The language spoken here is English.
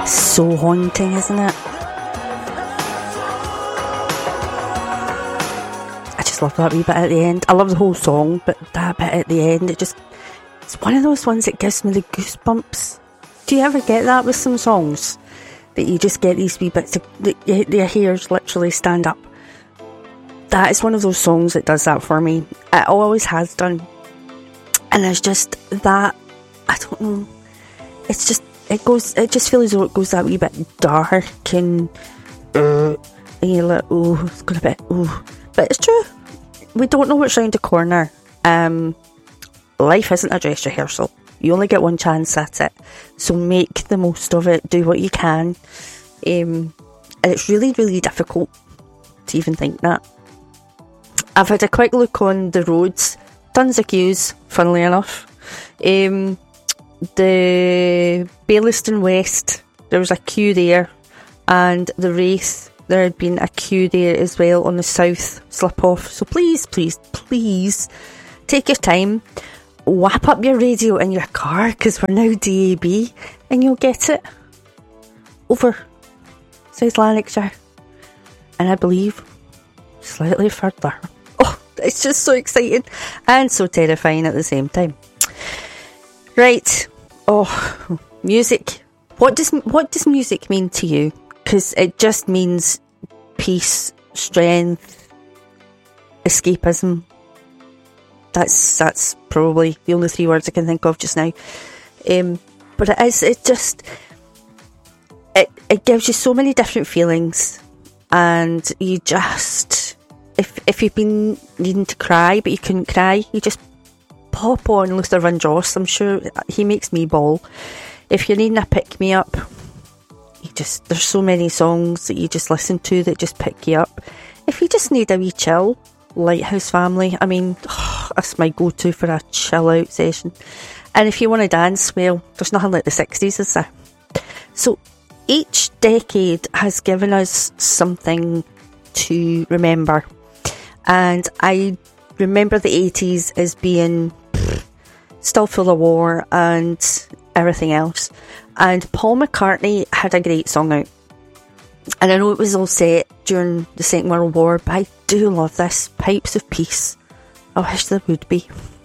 So haunting, isn't it? I just love that wee bit at the end. I love the whole song, but that bit at the end, it's one of those ones that gives me the goosebumps. Do you ever get that with some songs? That you just get these wee bits, your hairs literally stand up. That is one of those songs that does that for me. It always has done. And there's just that, I don't know, it just feels as though it goes that wee bit dark and you're like, oh, it's going a bit, oh. But it's true. We don't know what's round the corner. Life isn't a dress rehearsal. You only get one chance at it. So make the most of it. Do what you can. And it's really, really difficult to even think that. I've had a quick look on the roads. Tons of queues, funnily enough. The Baillieston West, there was a queue there. And the Wraith, there had been a queue there as well on the south slip off. So please, please, please take your time. Whap up your radio in your car, because we're now DAB, and you'll get it over South Lanarkshire, and I believe slightly further. Oh, it's just so exciting and so terrifying at the same time. Right. Oh, music. What does music mean to you? Because it just means peace, strength, escapism. That's probably the only three words I can think of just now. But it gives you so many different feelings, and you just, if you've been needing to cry but you couldn't cry, you just pop on Luther Vandross. I'm sure he makes me bawl. If you're needing a pick me up, there's so many songs that you just listen to that just pick you up. If you just need a wee chill, Lighthouse Family, I mean, that's my go-to for a chill out session. And if you want to dance, well, there's nothing like the 60s, is there? So each decade has given us something to remember, and I remember the 80s as being still full of war and everything else. And Paul McCartney had a great song out, and I know it was all set during the Second World War, but I do love this. Pipes of Peace. I wish there would be.